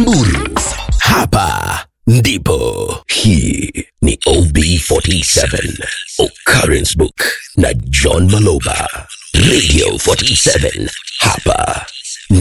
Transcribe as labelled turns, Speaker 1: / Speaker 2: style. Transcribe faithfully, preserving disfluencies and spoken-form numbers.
Speaker 1: Samburu. Hapa ndipo. Hii ni O B forty-seven Occurrence Book na John Maloba. Radio forty-seven. Hapa